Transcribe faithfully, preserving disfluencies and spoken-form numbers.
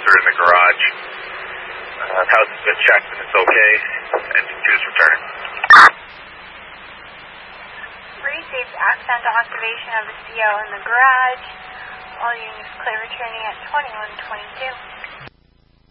sensor in the garage. Uh, the house has been checked and it's okay. Engine two is returning. Received accent activation of the C O in the garage. All units clear returning at twenty-one twenty-two.